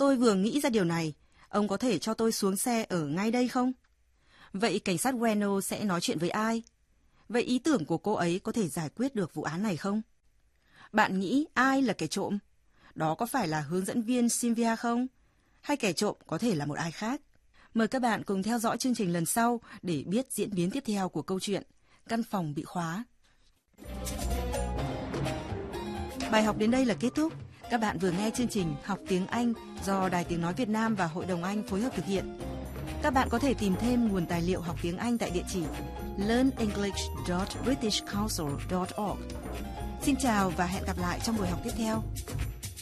tôi vừa nghĩ ra điều này. Ông có thể cho tôi xuống xe ở ngay đây không? Vậy cảnh sát Bueno sẽ nói chuyện với ai? Vậy ý tưởng của cô ấy có thể giải quyết được vụ án này không? Bạn nghĩ ai là kẻ trộm? Đó có phải là hướng dẫn viên Sylvia không? Hay kẻ trộm có thể là một ai khác? Mời các bạn cùng theo dõi chương trình lần sau để biết diễn biến tiếp theo của câu chuyện Căn phòng bị khóa. Bài học đến đây là kết thúc. Các bạn vừa nghe chương trình Học tiếng Anh do Đài Tiếng Nói Việt Nam và Hội đồng Anh phối hợp thực hiện. Các bạn có thể tìm thêm nguồn tài liệu học tiếng Anh tại địa chỉ learnenglish.britishcouncil.org. Xin chào và hẹn gặp lại trong buổi học tiếp theo.